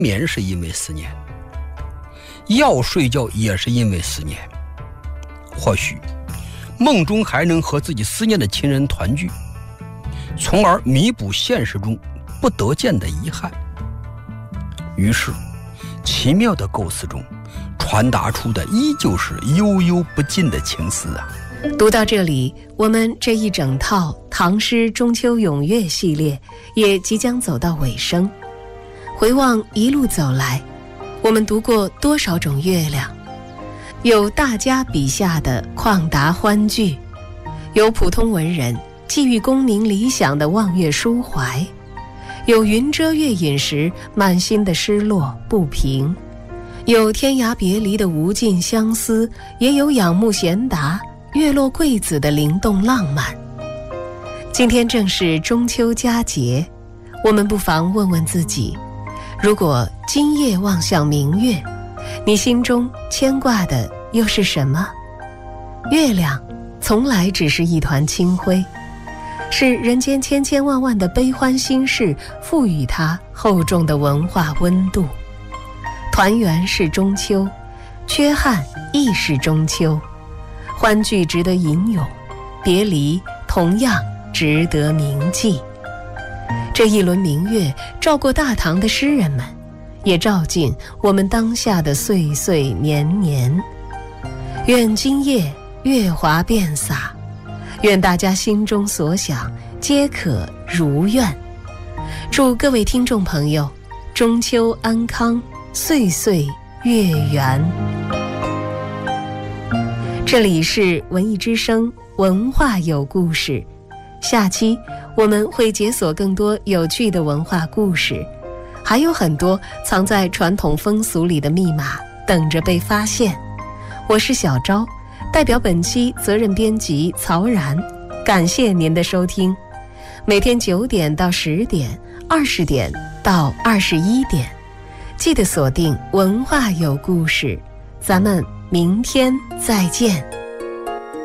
眠是因为思念，要睡觉也是因为思念。或许梦中还能和自己思念的亲人团聚，从而弥补现实中不得见的遗憾。于是奇妙的构思中传达出的依旧是悠悠不尽的情思啊。 读到这里，我们这一整套唐诗中秋咏月系列也即将走到尾声。回望一路走来，我们读过多少种月亮？有大家笔下的旷达欢聚，有普通文人寄予功名理想的望月抒怀，有云遮月饮时满心的失落不平，有天涯别离的无尽相思，也有仰慕贤达月落贵子的灵动浪漫。今天正是中秋佳节，我们不妨问问自己，如果今夜望向明月，你心中牵挂的又是什么？月亮从来只是一团清辉，是人间千千万万的悲欢心事赋予它厚重的文化温度。团圆是中秋，缺憾亦是中秋，欢聚值得吟咏，别离同样值得铭记。这一轮明月照过大唐的诗人们，也照进我们当下的岁岁年年。愿今夜月华遍洒，愿大家心中所想皆可如愿。祝各位听众朋友中秋安康，岁岁月圆。这里是文艺之声，文化有故事。下期我们会解锁更多有趣的文化故事，还有很多藏在传统风俗里的密码等着被发现。我是小昭，代表本期责任编辑曹然，感谢您的收听。每天9点到10点，20点到21点，记得锁定文化有故事，咱们明天再见。